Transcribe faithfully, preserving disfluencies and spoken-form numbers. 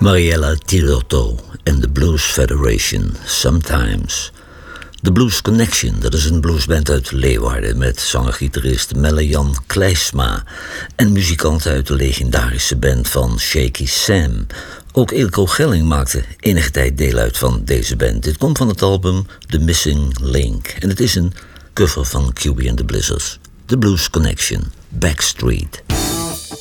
Mariella Tirotto en de Blues Federation, Sometimes. The Blues Connection, dat is een bluesband uit Leeuwarden met zanger-gitarist Melle-Jan Kleisma en muzikant uit de legendarische band van Shaky Sam. Ook Eelco Gelling maakte enige tijd deel uit van deze band. Dit komt van het album The Missing Link en het is een cover van Q B and the Blizzards. The Blues Connection, Backstreet.